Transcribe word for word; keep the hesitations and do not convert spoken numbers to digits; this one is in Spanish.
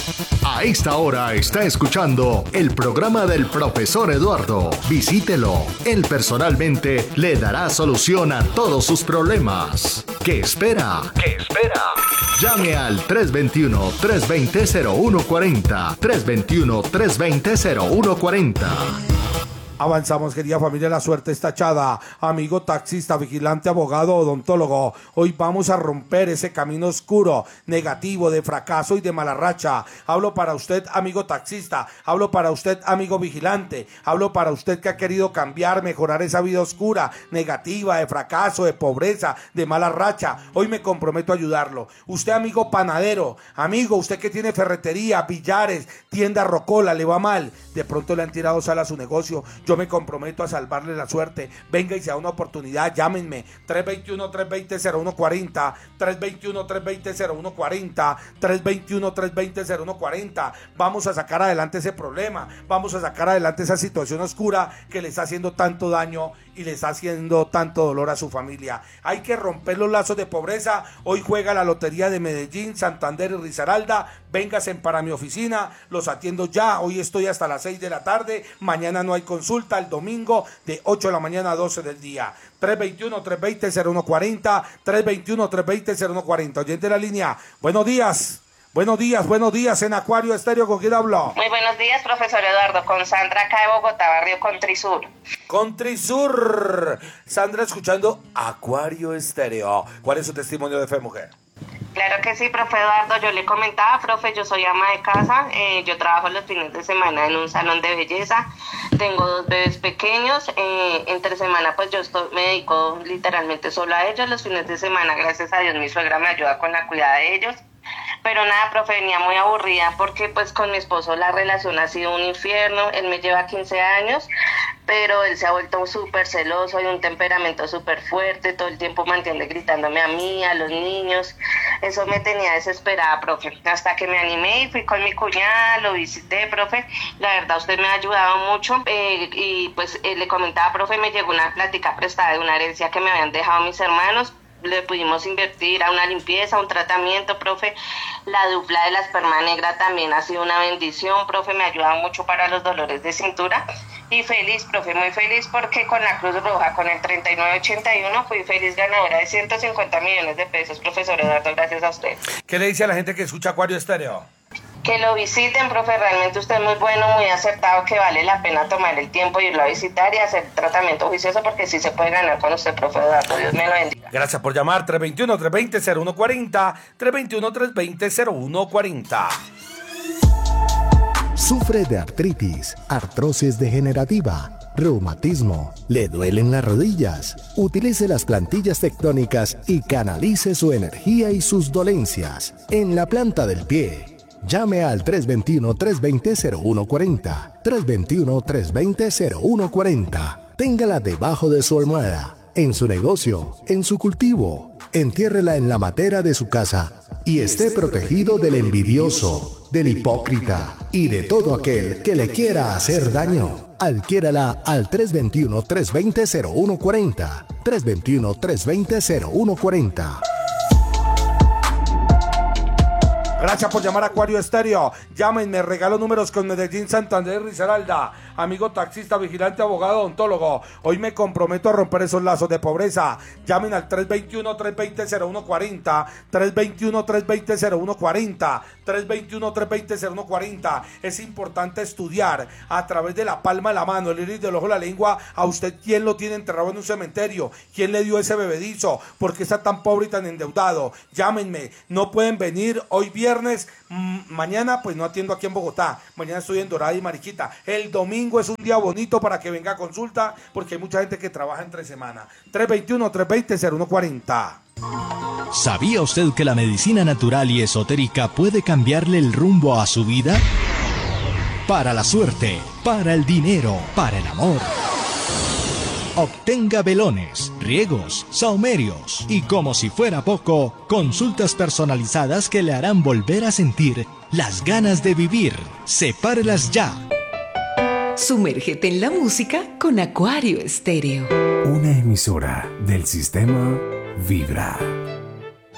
A esta hora está escuchando el programa del profesor Eduardo. Visítelo. Él personalmente le dará solución a todos sus problemas. ¿Qué espera? ¿Qué espera? Llame al tres dos uno, tres dos cero, cero uno cuatro cero, tres dos uno, tres dos cero, cero uno cuatro cero. Avanzamos, querida familia, la suerte está echada. Amigo taxista, vigilante, abogado, odontólogo. Hoy vamos a romper ese camino oscuro, negativo, de fracaso y de mala racha. Hablo para usted, amigo taxista. Hablo para usted, amigo vigilante. Hablo para usted que ha querido cambiar, mejorar esa vida oscura, negativa, de fracaso, de pobreza, de mala racha. Hoy me comprometo a ayudarlo. Usted, amigo panadero, amigo, usted que tiene ferretería, billares, tienda rocola, le va mal. De pronto le han tirado sal a su negocio. Yo me comprometo a salvarle la suerte. Venga y sea una oportunidad, llámenme. tres dos uno, tres dos cero, cero uno cuatro cero, tres dos uno, tres dos cero, cero uno cuatro cero, tres dos uno, tres dos cero, cero uno cuatro cero. Vamos a sacar adelante ese problema. Vamos a sacar adelante esa situación oscura que le está haciendo tanto daño y le está haciendo tanto dolor a su familia. Hay que romper los lazos de pobreza. Hoy juega la lotería de Medellín, Santander y Risaralda. Véngase para mi oficina, los atiendo ya. Hoy estoy hasta las seis de la tarde. Mañana no hay consulta. El domingo de ocho de la mañana a doce del día. tres dos uno, tres dos cero, cero uno cuatro cero, tres dos uno, tres dos cero, cero uno cuatro cero. Oyente de la línea, buenos días. Buenos días, buenos días en Acuario Estéreo, ¿con quién hablo? Muy buenos días, profesor Eduardo, con Sandra acá de Bogotá, barrio Contrisur. Contrisur. Sandra, escuchando Acuario Estéreo. ¿Cuál es su testimonio de fe, mujer? Claro que sí, profe Eduardo, yo le comentaba, profe, yo soy ama de casa, eh, yo trabajo los fines de semana en un salón de belleza, tengo dos bebés pequeños, eh, entre semana pues yo estoy, me dedico literalmente solo a ellos, los fines de semana, gracias a Dios, mi suegra me ayuda con la cuidada de ellos. Pero nada, profe, venía muy aburrida porque pues con mi esposo la relación ha sido un infierno. Él me lleva quince años, pero él se ha vuelto súper celoso, hay un temperamento súper fuerte, todo el tiempo mantiene gritándome a mí, a los niños. Eso me tenía desesperada, profe, hasta que me animé y fui con mi cuñada, lo visité, profe. La verdad, usted me ha ayudado mucho eh, y pues eh, le comentaba, profe, me llegó una plática prestada de una herencia que me habían dejado mis hermanos. Le pudimos invertir a una limpieza, a un tratamiento, profe. La dupla de la esperma negra también ha sido una bendición, profe, me ha ayudado mucho para los dolores de cintura. Y feliz, profe, muy feliz porque con la Cruz Roja, con el treinta y nueve ochenta y uno, fui feliz ganadora de ciento cincuenta millones de pesos, profesor Eduardo, gracias a usted. ¿Qué le dice a la gente que escucha Acuario Estéreo? Que lo visiten, profe, realmente usted es muy bueno, muy acertado, que vale la pena tomar el tiempo y irlo a visitar y hacer tratamiento juicioso porque sí se puede ganar con usted, profe Eduardo, Dios me lo bendiga. Gracias por llamar, tres dos uno, tres dos cero, cero uno cuatro cero, tres dos uno, tres dos cero, cero uno cuatro cero. Sufre de artritis, artrosis degenerativa, reumatismo, le duelen las rodillas. Utilice las plantillas tectónicas y canalice su energía y sus dolencias en la planta del pie. Llame al tres dos uno, tres dos cero, cero uno cuatro cero, tres dos uno, tres dos cero, cero uno cuatro cero. Téngala debajo de su almohada, en su negocio, en su cultivo. Entiérrela en la matera de su casa y esté protegido del envidioso, del hipócrita y de todo aquel que le quiera hacer daño. Adquiérala al tres dos uno, tres dos cero, cero uno cuatro cero, tres dos uno, tres dos cero, cero uno cuatro cero. Gracias por llamar a Acuario Estéreo. Llámenme, regalo números con Medellín, Santander y Risaralda. Amigo taxista, vigilante, abogado, odontólogo. Hoy me comprometo a romper esos lazos de pobreza. Llamen al tres dos uno, tres dos cero, cero uno cuatro cero, tres dos uno, tres dos cero, cero uno cuatro cero, tres dos uno, tres dos cero, cero uno cuatro cero. Es importante estudiar a través de la palma de la mano, el iris del ojo, la lengua, a usted quién lo tiene enterrado en un cementerio, quién le dio ese bebedizo, por qué está tan pobre y tan endeudado. Llámenme, no pueden venir hoy viernes. Viernes, m- mañana pues no atiendo aquí en Bogotá, mañana estoy en Dorada y Mariquita. El domingo es un día bonito para que venga a consulta porque hay mucha gente que trabaja entre semana. tres dos uno, tres dos cero, cero uno cuatro cero. ¿Sabía usted que la medicina natural y esotérica puede cambiarle el rumbo a su vida? Para la suerte, para el dinero, para el amor. Obtenga velones, riegos, sahumerios y, como si fuera poco, consultas personalizadas que le harán volver a sentir las ganas de vivir. Sepárelas ya. Sumérgete en la música con Acuario Estéreo. Una emisora del sistema Vibra.